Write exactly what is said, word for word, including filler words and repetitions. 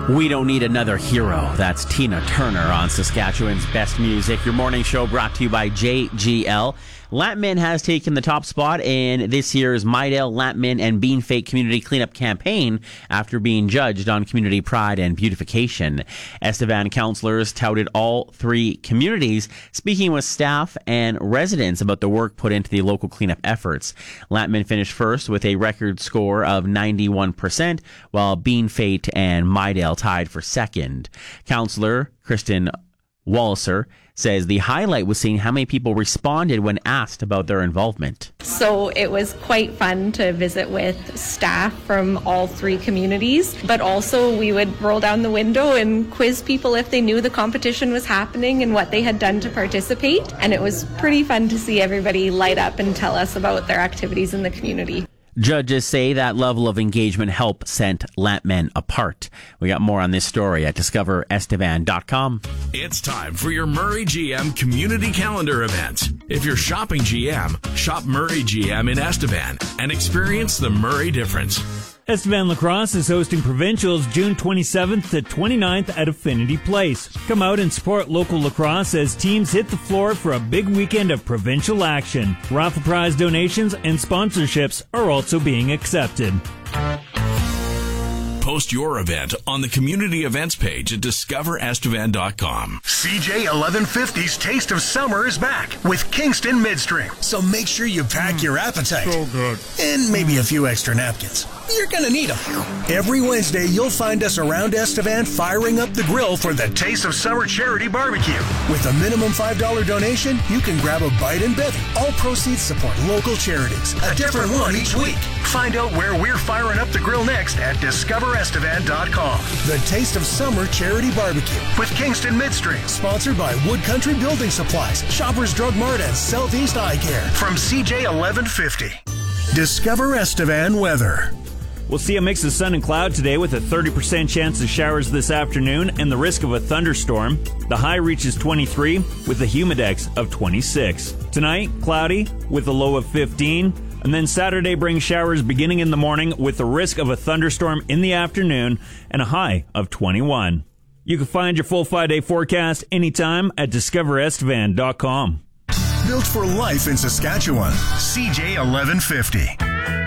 We don't need another hero. That's Tina Turner on Saskatchewan's Best Music. Your morning show brought to you by J G L. Lantman has taken the top spot in this year's Midale, Lantman, and Beanfake Community Cleanup campaign after being judged on community pride and beautification. Estevan councillors touted all three communities, speaking with staff and residents about the work put into the local cleanup efforts. Lantman finished first with a record score of ninety-one percent, while Beanfake and Midale tied for second. Councillor Kristen Walliser says the highlight was seeing how many people responded when asked about their involvement. So it was quite fun to visit with staff from all three communities, but also we would roll down the window and quiz people if they knew the competition was happening and what they had done to participate. And it was pretty fun to see everybody light up and tell us about their activities in the community. Judges say that level of engagement helped set Lantman apart. We got more on this story at discover estevan dot com. It's time for your Murray G M Community Calendar event. If you're shopping G M, shop Murray G M in Estevan and experience the Murray difference. Estevan Lacrosse is hosting provincials June twenty-seventh to twenty-ninth at Affinity Place. Come out and support local lacrosse as teams hit the floor for a big weekend of provincial action. Raffle prize donations and sponsorships are also being accepted. Post your event on the community events page at discover estevan dot com. C J eleven fifty's Taste of Summer is back with Kingston Midstream. So make sure you pack your appetite. So good. And maybe a few extra napkins. You're going to need them. Every Wednesday, you'll find us around Estevan firing up the grill for the Taste of Summer Charity Barbecue. With a minimum five dollars donation, you can grab a bite and bevy. All proceeds support local charities. A different one each week. Find out where we're firing up the grill next at discover estevan dot com. The Taste of Summer Charity Barbecue with Kingston Midstream. Sponsored by Wood Country Building Supplies, Shoppers Drug Mart, and Southeast Eye Care. From C J eleven fifty. Discover Estevan weather. We'll see a mix of sun and cloud today with a thirty percent chance of showers this afternoon and the risk of a thunderstorm. The high reaches twenty-three with a humidex of twenty-six. Tonight, cloudy with a low of fifteen. And then Saturday brings showers beginning in the morning with the risk of a thunderstorm in the afternoon and a high of twenty-one. You can find your full five-day forecast anytime at discover estevan dot com. Built for life in Saskatchewan. C J eleven fifty.